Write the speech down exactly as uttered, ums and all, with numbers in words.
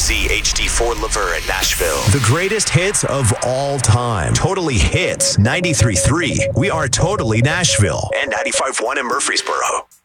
Z H D four Laverne in Nashville. The greatest hits of all time. Totally Hits. ninety-three point three. We are Totally Nashville. And ninety-five point one in Murfreesboro.